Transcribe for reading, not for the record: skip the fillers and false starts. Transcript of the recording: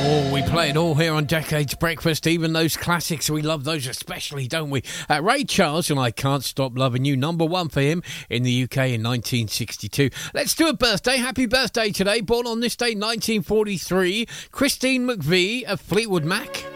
Oh, we play it all here on Decades Breakfast, even those classics. We love those especially, don't we? Ray Charles and I Can't Stop Loving You, number one for him in the UK in 1962. Let's do a birthday. Happy birthday today. Born on this day, 1943, Christine McVie of Fleetwood Mac.